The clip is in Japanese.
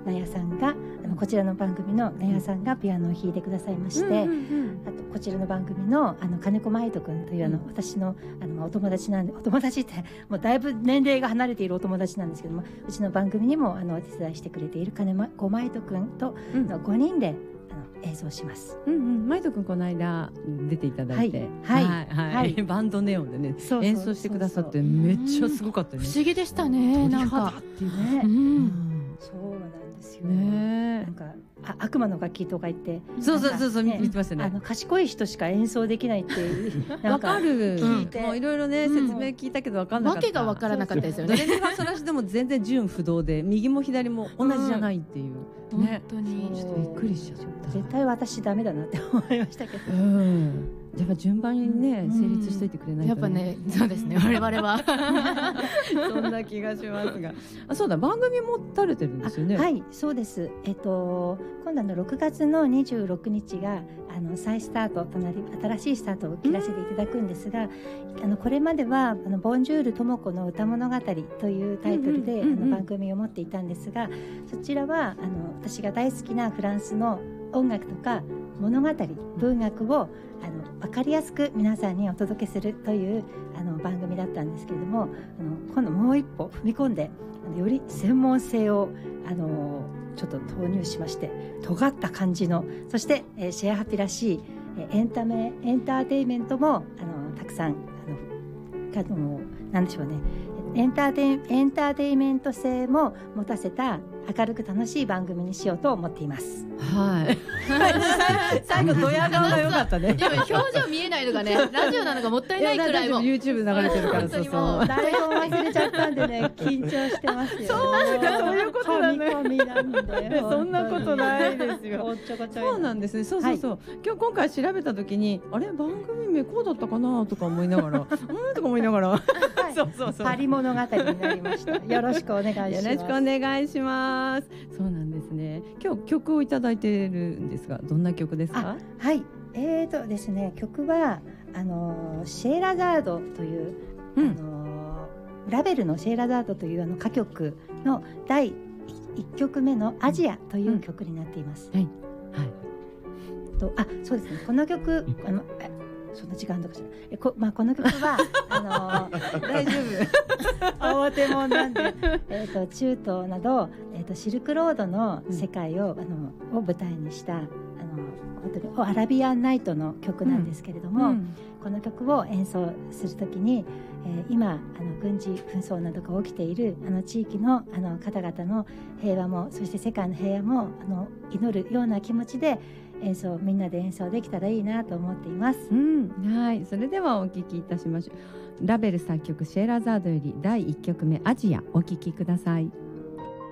納屋さんがこちらの番組の納屋さんがピアノを弾いてくださいまして、あとこちらの番組の金子舞斗くんという私のお友達なんで、お友達ってもうだいぶ年齢が離れているお友達なんですけども、うちの番組にもお手伝いしてくれている金子舞斗くんと5人で演奏します。 舞斗くんこの間出ていただいて、バンドネオンでね演奏してくださってめっちゃすごかったね。 不思議でしたね。なんかっていうね、そうなんですよね。なんか悪魔の楽器とか言って、 そう言ってましたね。 賢い人しか演奏できないってわかる。もういろいろね説明聞いたけどわかんなかった。 わけがわからなかったですよね。 ドレミファソラシドも全然順不動で右も左も同じじゃないっていうね。 本当にちょっとびっくりしちゃった。 絶対私ダメだなって思いましたけど。 やっぱ順番にね成立しといてくれないとね。 やっぱね、そうですね。我々はそんな気がしますが、そうだ、番組も垂れてるんですよね。 はい、そうです。今度6月の26日が再スタートとなり、新しいスタートを切らせていただくんですが、これまではボンジュールともこの歌物語というタイトルで番組を持っていたんですが、そちらは私が大好きなフランスの音楽とか物語、文学を分かりやすく皆さんにお届けするという番組だったんですけれども、今度もう一歩踏み込んでより専門性をちょっと投入しまして、尖った感じの、そしてシェアハピらしいエンターテインメントもたくさんなんでしょうね、エンターテインメント性も持たせた明るく楽しい番組にしようと思っています。 はい。最後ドヤ顔が良かったね。 でも表情見えないのがね、ラジオなのがもったいないくらいも。 YouTube 流れてるから、そうそう。 台本忘れちゃったんでね、緊張してますよ。 そういうことだね。 込みなんで。 そんなことないですよ。そうなんですね。そう。今回調べた時に、あれ番組名こうだったかなとか思いながら、とか思いながら。そう。 パリ物語になりました。よろしくお願いします。 よろしくお願いします。そうなんですね。今日曲をいただいているんですが、どんな曲ですか？ はい。ですね、曲はシェーラザードという、ラベルのシェーラザードという歌曲の第1曲目のアジアという曲になっています。そうですね。この曲そんな時間とかじゃない。この曲は大丈夫。 慌てもんなんで、中東などシルクロードの世界を舞台にした本当にアラビアンナイトの曲なんですけれども、この曲を演奏するときに、今軍事紛争などが起きている地域の方々の平和も、そして世界の平和も祈るような気持ちでみんなで演奏できたらいいなと思っています。 はい、それではお聴きいたしましょう。ラベル作曲シェーラザードより第1曲目アジア、お聴きください。